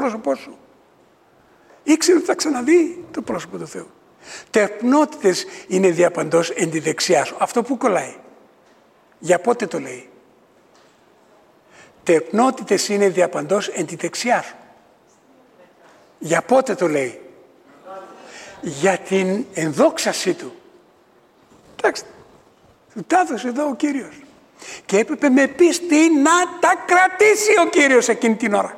πρόσωπό σου. Ήξερε ότι θα ξαναδεί το πρόσωπο του Θεού. Τερπνότητες είναι διαπαντός εν τη δεξιά σου. Αυτό που κολλάει. Για πότε το λέει? Τερπνότητες είναι διαπαντός εν τη δεξιά σου. Για πότε το λέει? Για την ενδόξασή του. Εντάξει, του τα έδωσε εδώ ο Κύριος. Και έπρεπε με πίστη να τα κρατήσει ο Κύριος εκείνη την ώρα.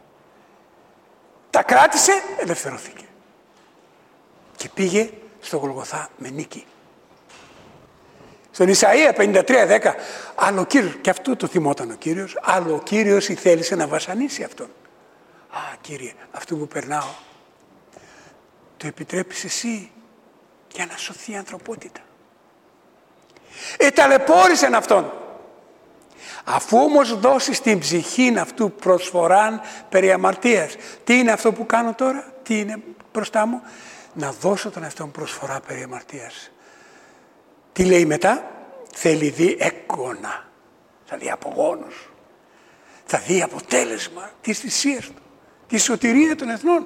Τα κράτησε, ελευθερώθηκε. Και πήγε στο Γολγοθά με νίκη. Στον Ισαΐα 53:10, άλλο ο Κύριος, και αυτό το θυμόταν ο Κύριος, άλλο ο Κύριος θέλησε να βασανίσει αυτόν. Α, Κύριε, αυτό που περνάω, το επιτρέπεις εσύ για να σωθεί η ανθρωπότητα. Εταλαιπώρησεν αυτόν. Αφού όμως δώσεις την ψυχήν αυτού προσφοράν περί αμαρτίας. Τι είναι αυτό που κάνω τώρα? Τι είναι μπροστά μου? Να δώσω τον εαυτόν προσφορά περί αμαρτίας. Τι λέει μετά? Θέλει δει έκονα. Θα δει απογόνους. Θα δει αποτέλεσμα της θυσίας του. Τη σωτηρία των εθνών.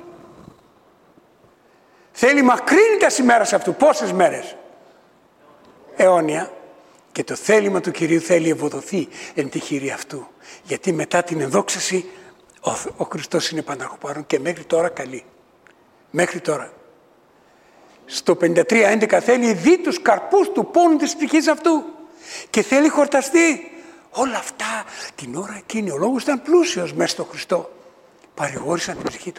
Θέλει μακρύνητας ημέρας αυτού. Πόσες μέρες? Αιώνια. Και το θέλημα του Κυρίου θέλει ευοδοθεί εν τη χείρη αυτού. Γιατί μετά την ενδόξαση ο Χριστός είναι πανταχοπάρων και μέχρι τώρα καλή. Μέχρι τώρα. Στο 53:11 θέλει δει τους καρπούς του πόνου της ψυχής αυτού. Και θέλει χορταστεί. Όλα αυτά την ώρα εκείνη ο λόγος ήταν πλούσιος μέσα στο Χριστό. Παρηγόρησαν την ψυχή του.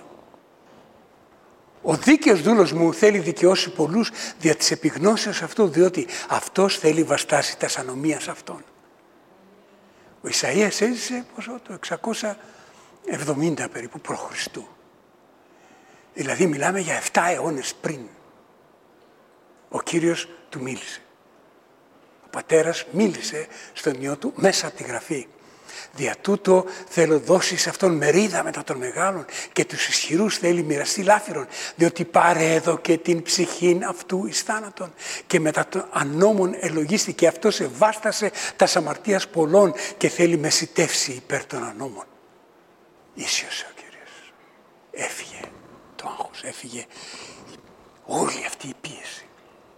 Ο δίκαιος δούλος μου θέλει δικαιώσει πολλούς δια της επιγνώσεως αυτού, διότι αυτός θέλει βαστάσει τας ανομίας αυτών. Ο Ισαΐας έζησε πόσο, το 670 περίπου π.Χ. Δηλαδή μιλάμε για 7 αιώνες πριν. Ο Κύριος του μίλησε. Ο πατέρας μίλησε στον Υιό του μέσα από τη Γραφή. Δια τούτο θέλω δώσει σε αυτόν μερίδα μετά των μεγάλων και τους ισχυρούς θέλει μοιραστεί λάφυρον, διότι πάρε εδώ και την ψυχήν αυτού εις θάνατον και μετά των ανώμων ελογίστηκε αυτός ευάστασε τας αμαρτίας πολλών και θέλει μεσητεύσει υπέρ των ανώμων. Ίσιος ο Κύριος. Έφυγε το άγχος, έφυγε όλη αυτή η πίεση.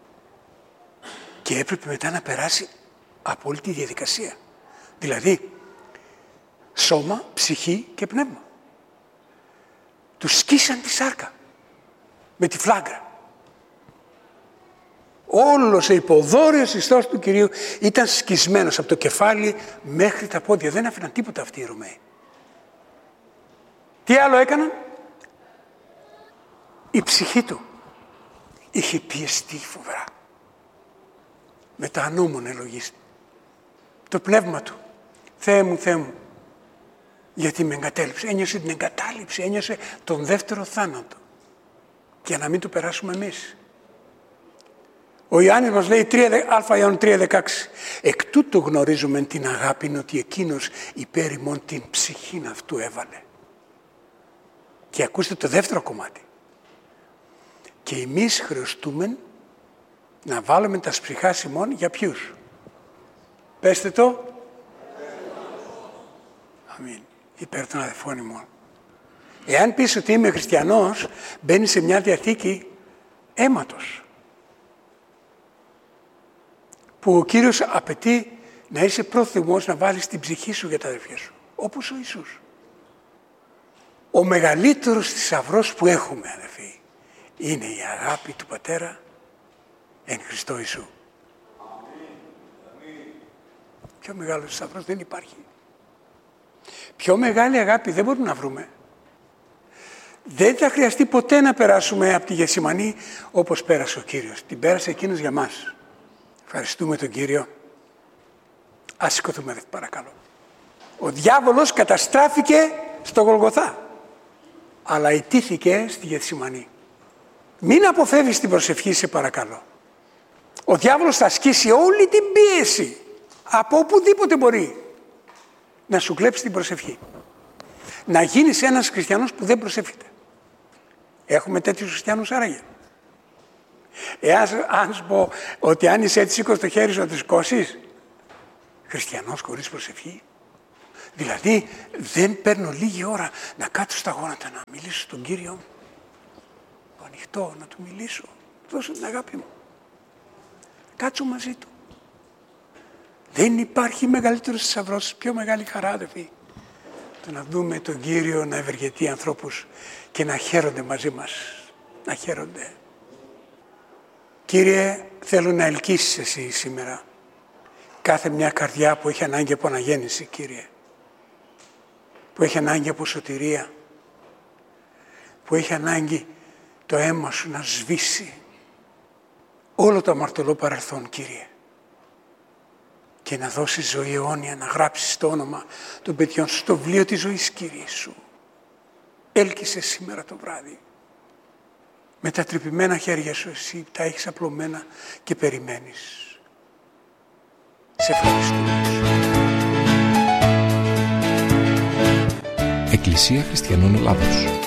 Και έπρεπε μετά να περάσει από όλη τη διαδικασία. Δηλαδή, σώμα, ψυχή και πνεύμα. Τους σκίσαν τη σάρκα με τη φλάγκρα. Όλος ο υποδόριος ιστός του Κυρίου ήταν σκισμένος από το κεφάλι μέχρι τα πόδια. Δεν άφηναν τίποτα αυτοί οι Ρωμαίοι. Τι άλλο έκαναν? Η ψυχή του είχε πιεστεί φοβερά. Με τα ανώμων ελογίστη. Το πνεύμα του. Θεέ μου, Θεέ μου. Γιατί με εγκατέλειψε. Ένιωσε την εγκατάλειψη. Ένιωσε τον δεύτερο θάνατο. Για να μην το περάσουμε εμείς. Ο Ιωάννης μας λέει Α Ιωάννου 3:16. Εκ τούτου γνωρίζουμε την αγάπη ότι εκείνος υπέρ ημών την ψυχήν αυτού έβαλε. Και ακούστε το δεύτερο κομμάτι. Και εμείς χρειαστούμε να βάλουμε τα σπριχά ημών για ποιους? Πέστε το. Αμήν. Υπέρ των αδελφών ημών. Εάν πεις ότι είμαι χριστιανός, μπαίνεις σε μια διαθήκη αίματος. Που ο Κύριος απαιτεί να είσαι πρόθυμος να βάλεις την ψυχή σου για τα αδελφιά σου. Όπως ο Ιησούς. Ο μεγαλύτερος θησαυρός που έχουμε, αδελφοί, είναι η αγάπη του Πατέρα εν Χριστώ Ιησού. Πιο μεγάλος θησαυρός δεν υπάρχει. Πιο μεγάλη αγάπη δεν μπορούμε να βρούμε. Δεν θα χρειαστεί ποτέ να περάσουμε από τη Γεσημανή όπως πέρασε ο Κύριος. Την πέρασε εκείνος για μας. Ευχαριστούμε τον Κύριο. Ας σηκωθούμε παρακαλώ. Ο διάβολος καταστράφηκε στο Γολγοθά. Αλλά ηττήθηκε στη Γεσημανή. Μην αποφεύγεις την προσευχή σε παρακαλώ. Ο διάβολος θα ασκήσει όλη την πίεση από οπουδήποτε μπορεί να σου κλέψει την προσευχή. Να γίνεις ένας χριστιανός που δεν προσεύχεται. Έχουμε τέτοιους χριστιανούς άραγε? Αν σου πω ότι αν είσαι έτσι σήκω το χέρι σου να το σηκώσεις, χριστιανός χωρίς προσευχή. Δηλαδή δεν παίρνω λίγη ώρα να κάτσω στα γόνατα να μιλήσω στον Κύριο μου. Το ανοιχτό, να του μιλήσω. Δώσω την αγάπη μου. Κάτσω μαζί του. Δεν υπάρχει μεγαλύτερος θησαυρός, πιο μεγάλη χαρά, αδελφοί, το να δούμε τον Κύριο να ευεργετεί ανθρώπους και να χαίρονται μαζί μας. Να χαίρονται. Κύριε, θέλω να ελκύσεις εσύ σήμερα κάθε μια καρδιά που έχει ανάγκη από αναγέννηση, Κύριε. Που έχει ανάγκη από σωτηρία. Που έχει ανάγκη το αίμα σου να σβήσει όλο το αμαρτωλό παρελθόν, Κύριε. Και να δώσεις ζωή αιώνια, να γράψεις το όνομα των παιδιών σου στο βιβλίο της ζωής, Κύριε σου. Έλκυσε σήμερα το βράδυ. Με τα τρυπημένα χέρια σου εσύ τα έχεις απλωμένα και περιμένεις. Σε ευχαριστούμε. Εκκλησία Χριστιανών Ελλάδος.